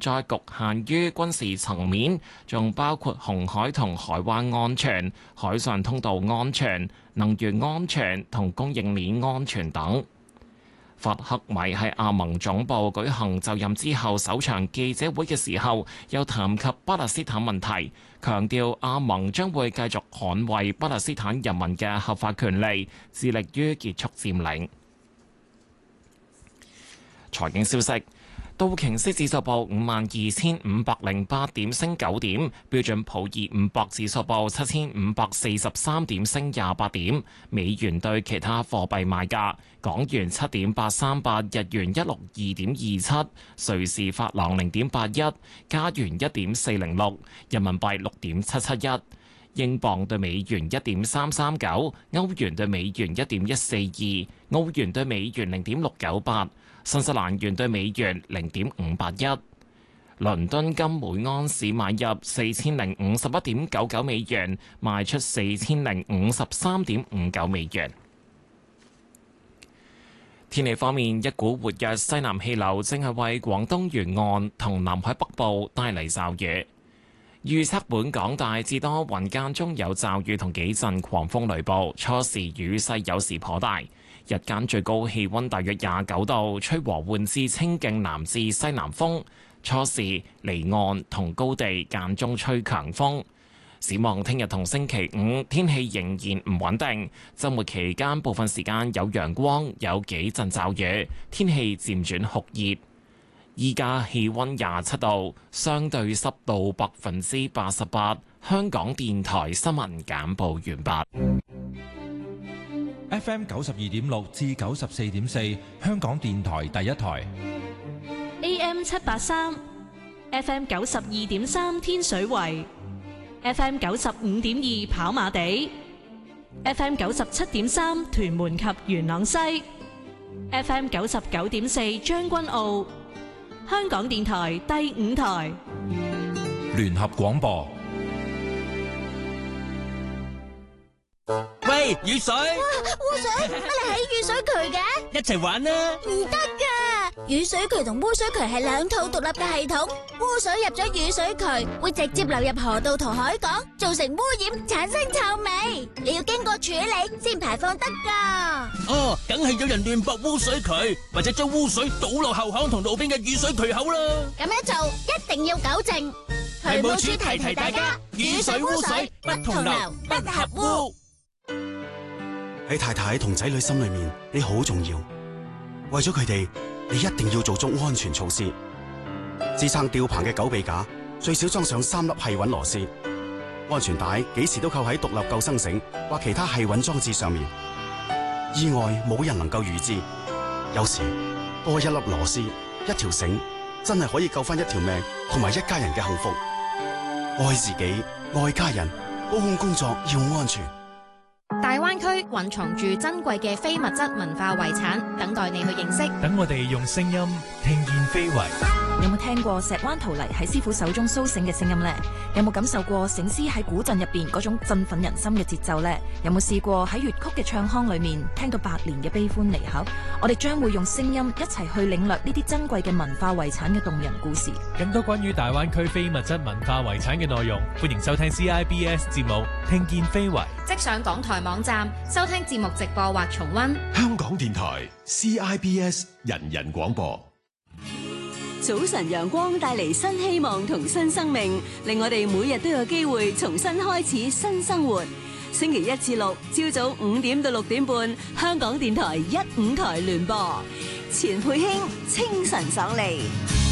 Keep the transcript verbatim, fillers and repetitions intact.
再局限於軍事層面，仲包括紅海同海灣安全、海上通道安全、能源安全同供應鏈安全等。法克米喺阿盟總部舉行就任之後首場記者會嘅時候，又談及巴勒斯坦問題，強調阿盟將會繼續捍衛巴勒斯坦人民嘅合法權利，致力於結束佔領。財經消息。道瓊斯指數報五萬二千五百零八點，升九點；標準普爾五百指數報七千五百四十三點，升廿八點。美元對其他貨幣賣價：港元七點八三八，日元一六二點二七，瑞士法郎零點八一，加元一點四零六，人民幣六點七七一。英鎊對美元一點三三九，歐元對美元一點一四二，澳元對美元零點六九八，新西蘭元對美元零點五八一。倫敦金每安士買入四千零五十一點九九美元，賣出四千零五十三點五九美元。天氣方面，一股活躍西南氣流正係為廣東沿岸同南海北部帶嚟驟雨。預測本港大致多雲，間中有驟雨同幾陣狂風雷暴，初時雨勢有時頗大。日間最高氣溫大約廿九度，吹和緩至清勁南至西南風。初時離岸同高地間中吹強風。展望聽日同星期五天氣仍然唔穩定，週末期間部分時間有陽光，有幾陣驟雨，天氣漸轉酷熱。依家氣溫廿七度，相對濕度百分之八十八。香港電台新聞簡報完畢。 F M 九十二點六至九十四點四，香港電台第一台。 A M 七八三，F M 九十二點三天水圍，F M 九十五點二跑馬地，F M 九十七點三屯門及元朗西，F M 九十九點四將軍澳。香港電台第五台聯合廣播。 喂，雨水！ 哇，污水！乜你喺雨水渠嘅？ 一齊玩啦！ 唔得噶，雨水渠同污水渠係兩套獨立嘅系統。污水入咗雨水渠，會直接流入河道同海港，造成污染，產生臭味。你要經過處理先排放得噶。 哦，梗係有人亂駁污水渠，或者將污水倒落後巷同路邊嘅雨水渠口啦。 咁樣做一定要糾正。 渠務署提提大家，雨水污水不同流，不合污。 喺太太同仔女心裏面，你好重要。為咗佢哋，你一定要做足安全措施。支撐吊棚嘅狗臂架最少裝上三粒繫穩螺絲。安全帶幾時都扣喺獨立救生繩或其他繫穩裝置上面。意外冇人能夠預知，有時多一粒螺絲、一條繩，真係可以救翻一條命同埋一家人嘅幸福。愛自己，愛家人，高空工作要安全。 大灣區蘊藏住珍貴嘅非物質文化遺產，等待你去認識。 等我哋用聲音聽見非遺。 有冇聽過石灣陶泥喺師傅手中蘇醒嘅聲音呢？有冇感受過醒獅喺古鎮入邊嗰種振奮人心嘅節奏呢？有冇試過喺粵曲嘅唱腔裏面聽到百年嘅悲歡離合？我哋將會用聲音一齊去領略呢啲珍貴嘅文化遺產嘅動人故事。 更多關於大灣區非物質文化遺產嘅內容，歡迎收聽 C I B S 節目《聽見非遺》。 即上港台網站收聽節目直播或重溫。 香港電台 C I B S 人人廣播。 早晨陽光帶嚟新希望同新生命，令我哋每日都有機會重新開始新生活。星期一至六朝早五點到六點半，香港電台一五台聯播，錢佩卿清晨爽利。